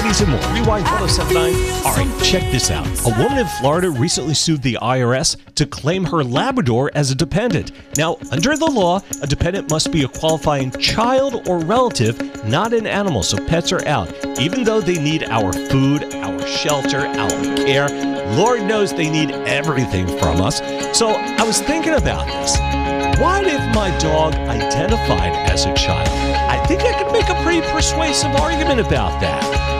cities, and more. Rewind 1079. All right, check this out. A woman in Florida recently sued the IRS to claim her Labrador as a dependent. Now, under the law, a dependent must be a qualifying child or relative, not an animal, so pets are out. Even though they need our food, our shelter, our care, Lord knows they need everything from us. So I was thinking about this. What if my dog identified as a child? I think I could make a pretty persuasive argument about that.